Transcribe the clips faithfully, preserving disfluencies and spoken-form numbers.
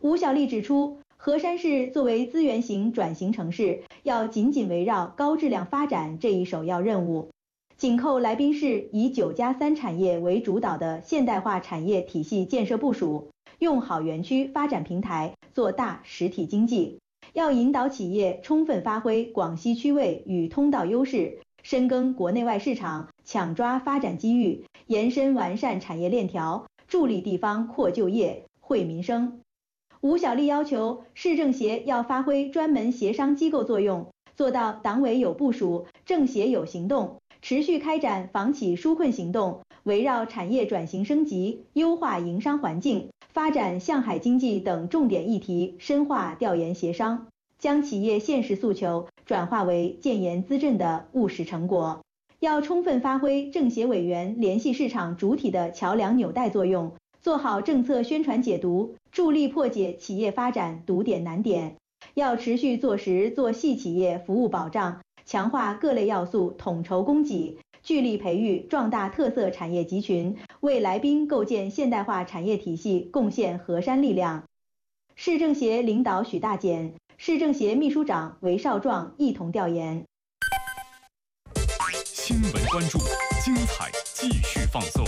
吴小莉指出，河山市作为资源型转型城市，要紧紧围绕高质量发展这一首要任务，紧扣来宾市以九加三产业为主导的现代化产业体系建设部署，用好园区发展平台，做大实体经济。要引导企业充分发挥广西区位与通道优势，深耕国内外市场，抢抓发展机遇，延伸完善产业链条，助力地方扩就业、惠民生。吴小莉要求市政协要发挥专门协商机构作用，做到党委有部署，政协有行动，持续开展房企纾困行动，围绕产业转型升级、优化营商环境、发展向海经济等重点议题深化调研协商，将企业现实诉求转化为建言资政的务实成果。要充分发挥政协委员联系市场主体的桥梁纽带作用，做好政策宣传解读，助力破解企业发展堵点难点。要持续做实做细企业服务保障，强化各类要素统筹供给，聚力培育壮大特色产业集群，为来宾构建现代化产业体系贡献河山力量。市政协领导许大简、市政协秘书长韦少壮一同调研。 新闻关注，精彩继续放送。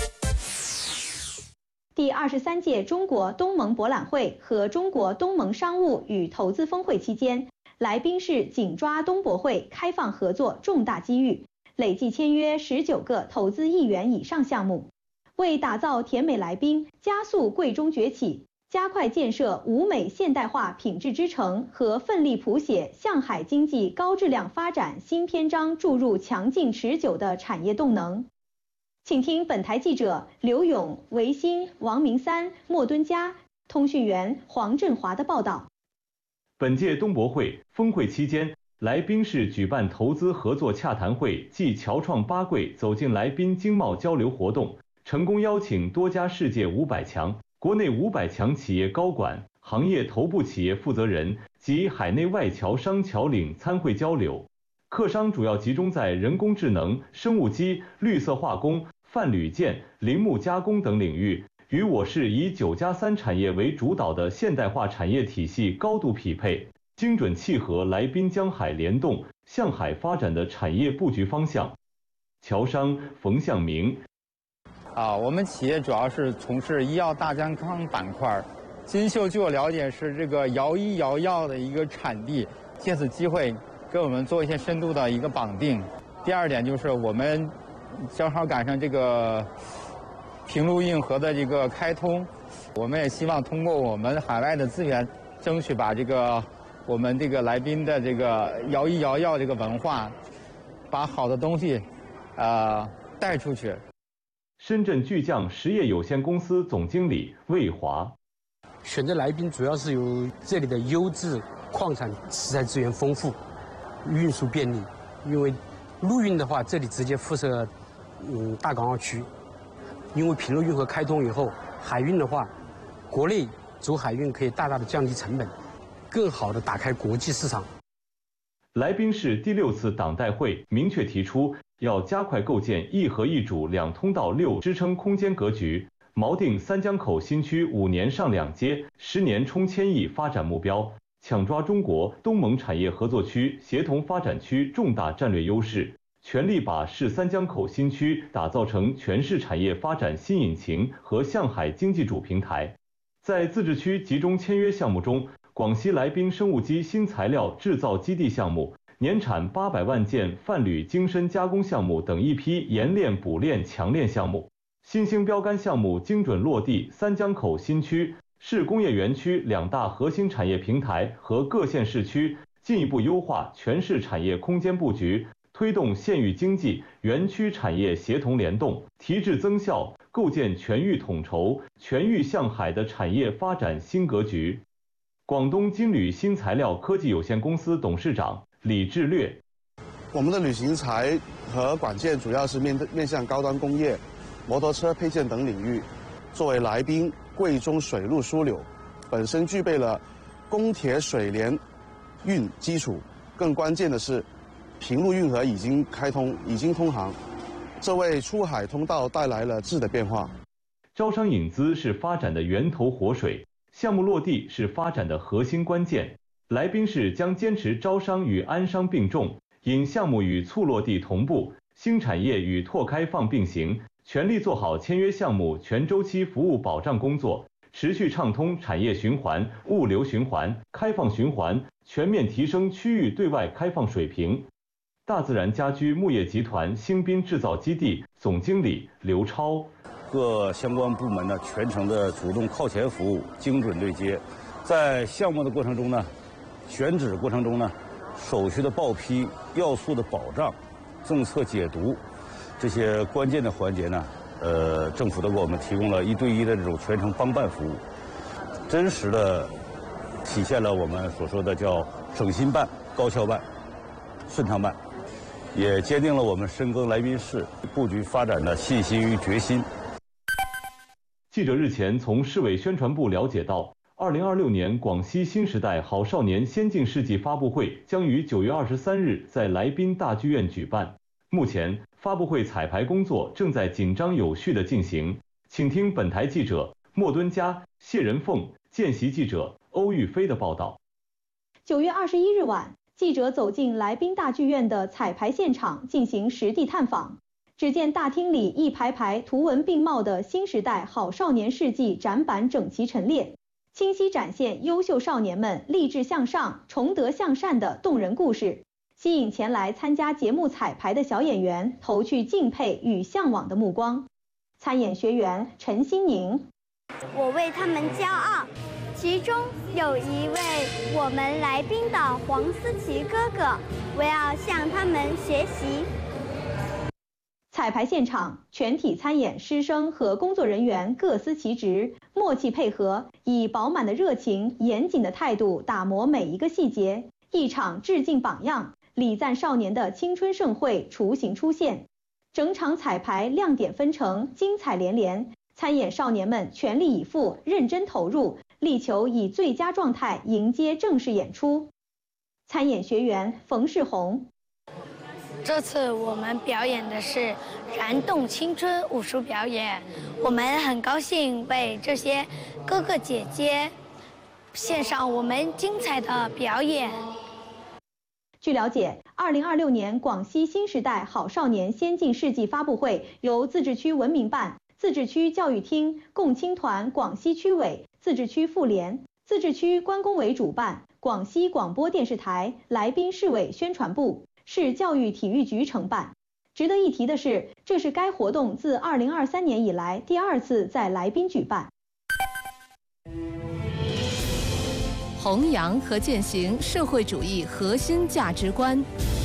第二十三届中国东盟博览会和中国东盟商务与投资峰会期间，来宾市紧抓东博会开放合作重大机遇，累计签约十九个投资亿元以上项目，为打造甜美来宾，加速贵中崛起，加快建设吴美现代化品质之城和奋力谱写向海经济高质量发展新篇章注入强劲持久的产业动能。请听本台记者刘勇、维新、王明三、莫敦佳、通讯员黄振华的报道。 本届东博会峰会期间，来宾市举办投资合作洽谈会暨侨创八柜走进来宾经贸交流活动，成功邀请多家世界五百强、国内五百强企业高管、行业头部企业负责人及海内外侨商侨领参会交流。客商主要集中在人工智能、生物机、绿色化工、泛铝件、林木加工等领域，与我市以九加三产业为主导的现代化产业体系高度匹配，精准契合来宾江海联动、向海发展的产业布局方向。侨商冯向明： 啊，我们企业主要是从事医药大健康板块。金秀据我了解是这个姚医姚药的一个产地，借此机会跟我们做一些深度的一个绑定。第二点就是我们正好赶上这个平陆运河的这个开通，我们也希望通过我们海外的资源，争取把这个我们这个来宾的这个摇一摇药这个文化，把好的东西，呃带出去。 深圳巨匠实业有限公司总经理魏华： 选择来宾主要是由这里的优质矿产石材资源丰富，运输便利，因为陆运的话，这里直接辐射嗯大港澳区，因为平陆运河开通以后，海运的话，国内走海运可以大大的降低成本，更好的打开国际市场。 来宾市第六次党代会明确提出，要加快构建一河一主两通道六支撑空间格局，锚定三江口新区五年上两阶、十年冲千亿发展目标，抢抓中国东盟产业合作区协同发展区重大战略优势，全力把市三江口新区打造成全市产业发展新引擎和向海经济主平台。在自治区集中签约项目中，广西来宾生物基新材料制造基地项目、年产八百万件泛铝精深加工项目等一批冶炼、补炼、强炼项目，新兴标杆项目精准落地三江口新区、市工业园区两大核心产业平台和各县市区，进一步优化全市产业空间布局，推动县域经济、园区产业协同联动，提质增效，构建全域统筹、全域向海的产业发展新格局。广东金铝新材料科技有限公司董事长李志略： 我们的铝型材和管件主要是面面向高端工业、摩托车配件等领域。作为来宾贵中水陆枢纽，本身具备了供铁水联运基础，更关键的是，平陆运河已经开通，已经通航，这为出海通道带来了质的变化。 招商引资是发展的源头活水。 项目落地是发展的核心关键。来宾市将坚持招商与安商并重，引项目与促落地同步，新产业与拓开放并行，全力做好签约项目全周期服务保障工作，持续畅通产业循环、物流循环、开放循环，全面提升区域对外开放水平。大自然家居牧业集团兴滨制造基地总经理刘超， 各相关部门呢全程的主动靠前服务，精准对接。在项目的过程中呢，选址过程中呢，手续的报批、要素的保障、政策解读这些关键的环节呢，呃，政府都给我们提供了一对一的这种全程帮办服务，真实的体现了我们所说的叫省心办、高效办、顺畅办。也坚定了我们深耕来宾市布局发展的信心与决心。 记者日前从市委宣传部了解到，二零二六年广西新时代好少年先进事迹发布会将于九月二十三日在来宾大剧院举办。目前，发布会彩排工作正在紧张有序地进行。请听本台记者莫敦佳、谢仁凤、见习记者欧玉飞的报道。 九月二十一日晚，记者走进来宾大剧院的彩排现场进行实地探访。只见大厅里一排排图文并茂的新时代好少年事迹展板整齐陈列，清晰展现优秀少年们励志向上、崇德向善的动人故事，吸引前来参加节目彩排的小演员投去敬佩与向往的目光。参演学员陈欣宁， 我为他们骄傲。其中有一位我们来宾的黄思琪哥哥，我要向他们学习。 彩排现场，全体参演师生和工作人员各司其职，默契配合，以饱满的热情、严谨的态度打磨每一个细节，一场致敬榜样、礼赞少年的青春盛会雏形出现。整场彩排亮点纷呈，精彩连连，参演少年们全力以赴、认真投入，力求以最佳状态迎接正式演出。参演学员冯世红， 这次我们表演的是燃动青春武术表演，我们很高兴为这些哥哥姐姐献上我们精彩的表演。 据了解，二零二六年广西新时代好少年先进事迹发布会由自治区文明办、自治区教育厅、共青团广西区委、自治区妇联、自治区关工委主办，广西广播电视台、来宾市委宣传部、市教育体育局承办。值得一提的是，这是该活动自二零二三年以来第二次在来宾举办。 弘扬和践行社会主义核心价值观。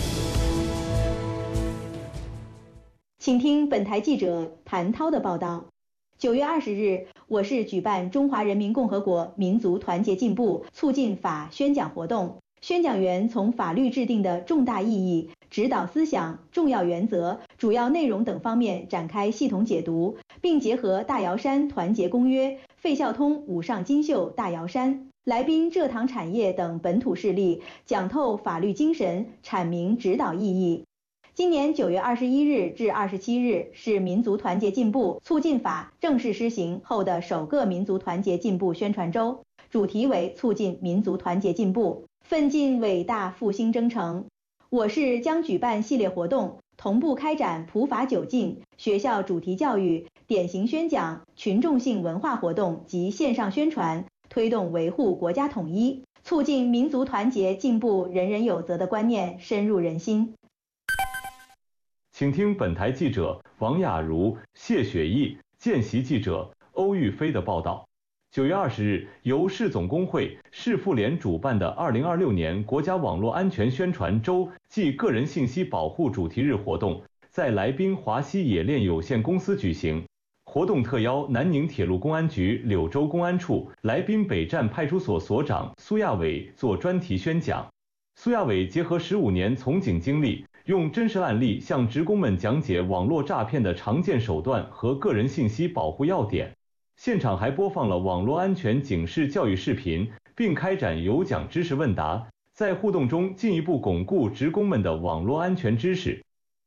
请听本台记者谭涛的报道。九月二十日，我市举办中华人民共和国民族团结进步促进法宣讲活动，宣讲员从法律制定的重大意义、指导思想、重要原则、主要内容等方面展开系统解读，并结合大瑶山团结公约、费孝通五上金秀大瑶山、来宾蔗糖产业等本土事例，讲透法律精神，阐明指导意义。今年九月二十一日至二十七日是民族团结进步促进法正式施行后的首个民族团结进步宣传周，主题为促进民族团结进步，奋进伟大复兴征程。我市将举办系列活动，同步开展普法九禁、学校主题教育、典型宣讲、群众性文化活动及线上宣传，推动维护国家统一，促进民族团结进步人人有责的观念深入人心。 请听本台记者王雅茹、谢雪毅、见习记者欧玉飞的报道。九月二十日，由市总工会、市妇联主办的二零二六年国家网络安全宣传周暨个人信息保护主题日活动在来宾华西冶炼有限公司举行。活动特邀南宁铁路公安局柳州公安处来宾北站派出所所长苏亚伟做专题宣讲。苏亚伟结合十五年从警经历，用真实案例向职工们讲解网络诈骗的常见手段和个人信息保护要点。现场还播放了网络安全警示教育视频，并开展有奖知识问答，在互动中进一步巩固职工们的网络安全知识。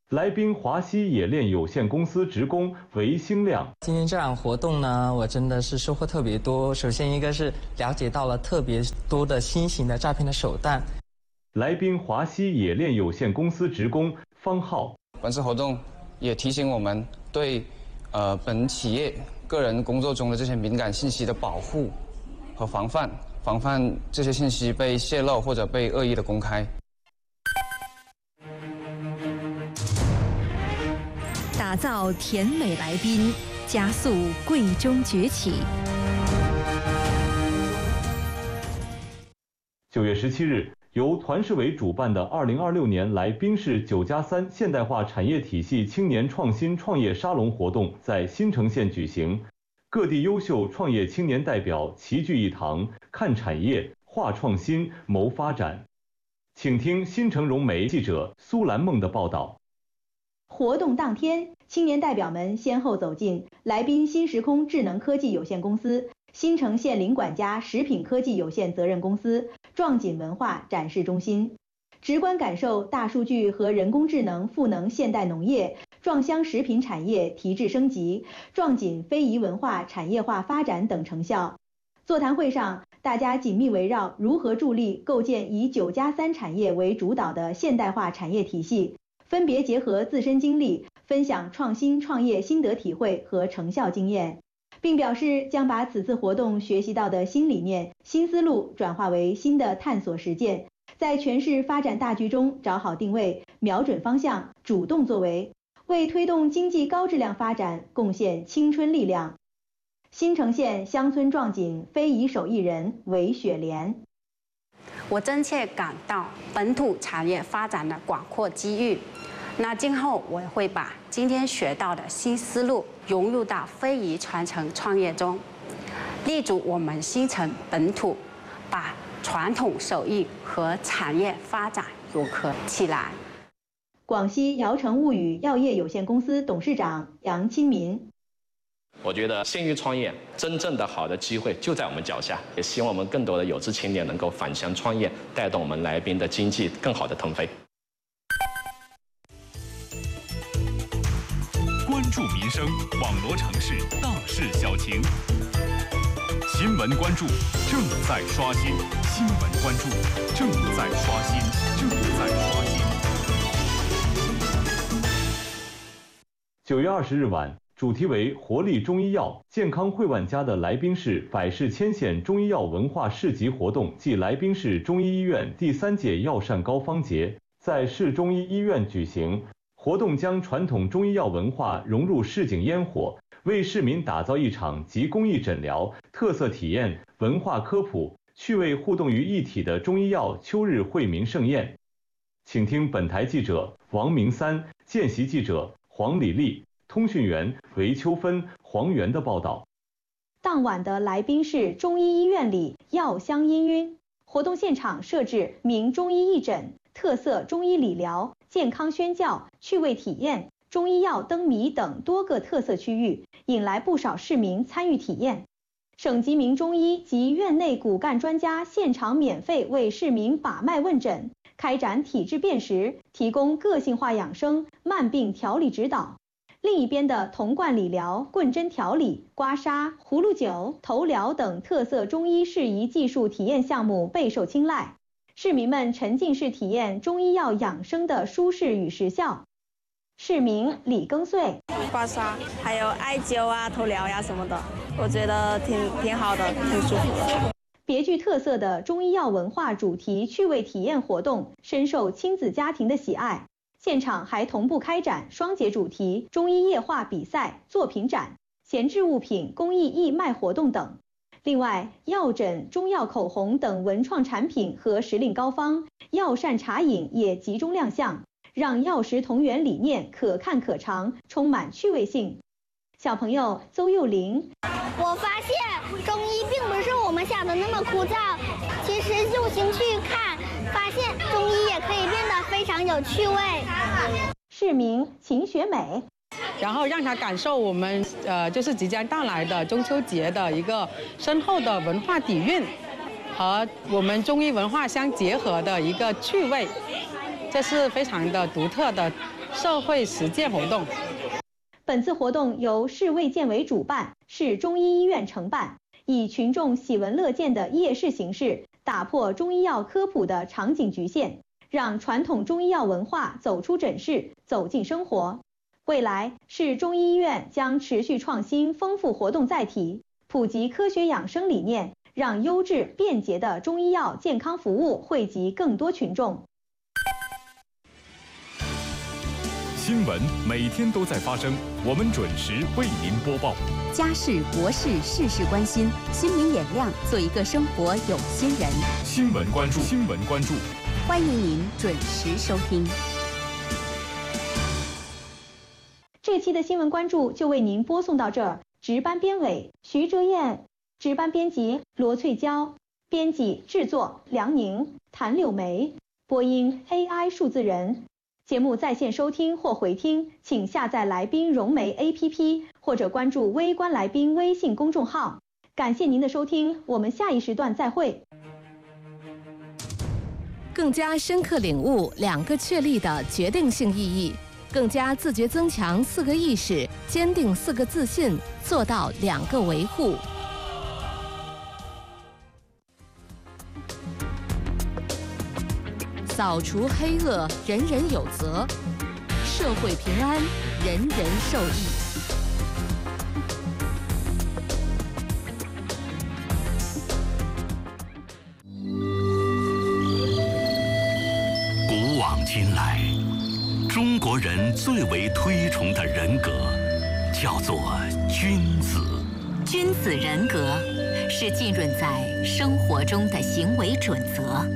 来宾华西冶炼有限公司职工韦兴亮。 今天这场活动呢，我真的是收获特别多。首先一个是了解到了特别多的新型的诈骗的手段。 来宾华西冶炼有限公司职工方浩。 本次活动也提醒我们对，呃，本企业个人工作中的这些敏感信息的保护和防范，防范这些信息被泄露或者被恶意的公开。 打造甜美来宾，加速贵中崛起。 九月十七日，由团市委主办的二零二六年来宾市九加三现代化产业体系青年创新创业沙龙活动在新城县举行，各地优秀创业青年代表齐聚一堂，看产业、话创新、谋发展。请听新城融媒记者苏兰梦的报道。 活动当天，青年代表们先后走进来宾新时空智能科技有限公司、新城县林管家食品科技有限责任公司、壮锦文化展示中心，直观感受大数据和人工智能赋能现代农业、壮乡食品产业提质升级、壮锦非遗文化产业化发展等成效。座谈会上，大家紧密围绕如何助力构建以九加三产业为主导的现代化产业体系，分别结合自身经历，分享创新创业心得体会和成效经验，并表示将把此次活动学习到的新理念、新思路转化为新的探索实践，在全市发展大局中找好定位、瞄准方向、主动作为，为推动经济高质量发展贡献青春力量。新城县乡村壮锦非遗手艺人韦雪莲。 我真切感到本土产业发展的广阔机遇。那今后我会把今天学到的新思路融入到非遗传承创业中，立足我们新城本土，把传统手艺和产业发展融合起来。 广西瑶城物语药业有限公司董事长杨亲民。 我觉得信誉创业真正的好的机会就在我们脚下，也希望我们更多的有志青年能够返乡创业，带动我们来宾的经济更好的腾飞。 关注民生，网罗城市大事小情。新闻关注正在刷新，新闻关注正在刷新，正在刷新。 九月二十日晚。主题为活力中医药，健康会万家的来宾市百世千县中医药文化市集活动暨来宾市中医医院第三届药膳膏方节在市中医医院举行。活动将传统中医药文化融入市井烟火，为市民打造一场集公益诊疗、特色体验、文化科普、趣味互动于一体的中医药秋日惠民盛宴。请听本台记者王明三、见习记者黄李丽、通讯员韦秋芬、黄源的报道。 当晚的来宾市中医医院里药香氤氲，活动现场设置名中医义诊、特色中医理疗、健康宣教、趣味体验、中医药灯谜等多个特色区域，引来不少市民参与体验。省级名中医及院内骨干专家现场免费为市民把脉问诊，开展体质辨识，提供个性化养生、慢病调理指导。另一边的铜罐理疗、棍针调理、刮痧、葫芦灸、头疗等特色中医适宜技术体验项目备受青睐，市民们沉浸式体验中医药养生的舒适与实效。市民李更岁， 刮痧还有艾灸啊、头疗呀、啊、什么的，我觉得挺挺好的，挺舒服的。 别具特色的中医药文化主题趣味体验活动深受亲子家庭的喜爱。现场还同步开展双节主题中医液化比赛、作品展、闲置物品公益义卖活动等。另外，药枕、中药口红等文创产品和时令膏方、药膳茶饮也集中亮相，让药食同源理念可看可尝，充满趣味性。小朋友邹幼玲， 我发现中医并不是我们想的那么枯燥，其实用心去看，发现中医也可以变得非常有趣味。 市民秦学美， 然后让他感受我们呃就是即将到来的中秋节的一个深厚的文化底蕴和我们中医文化相结合的一个趣味，这是非常的独特的社会实践活动。 本次活动由市卫健委主办，市中医医院承办，以群众喜闻乐见的夜市形式，打破中医药科普的场景局限，让传统中医药文化走出诊室，走进生活。未来，市中医医院将持续创新丰富活动载体，普及科学养生理念，让优质便捷的中医药健康服务惠及更多群众。 新闻每天都在发生，我们准时为您播报。 家事国事事事关心，新明眼亮，做一个生活有心人。 新闻关注，新闻关注， 欢迎您准时收听。 这期的新闻关注就为您播送到这儿。值班编委徐哲燕，值班编辑罗翠娇，编辑制作梁宁、谭柳梅，播音 A I 数字人。节目在线收听或回听，请下载来宾融媒 A P P 或者关注微观来宾微信公众号。感谢您的收听，我们下一时段再会。 更加深刻领悟两个确立的决定性意义，更加自觉增强四个意识，坚定四个自信，做到两个维护。扫除黑恶，人人有责；社会平安，人人受益。 古往今来，中国人最为推崇的人格，叫做君子。 君子人格是浸润在生活中的行为准则。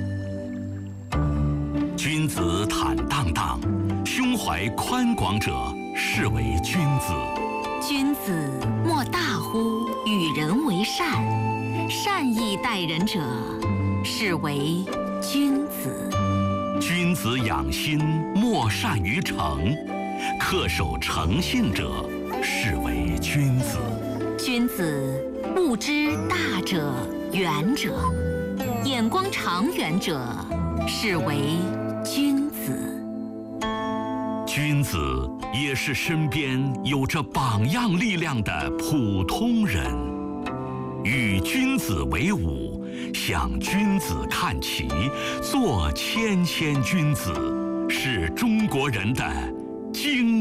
君子坦荡荡，胸怀宽广者是为君子。 君子莫大乎与人为善，善意待人者是为君子。 君子养心，莫善于诚，恪守诚信者是为君子。 君子目之大者远者，眼光长远者是为君子。 君子也是身边有着榜样力量的普通人。与君子为伍，向君子看齐，做谦谦君子，是中国人的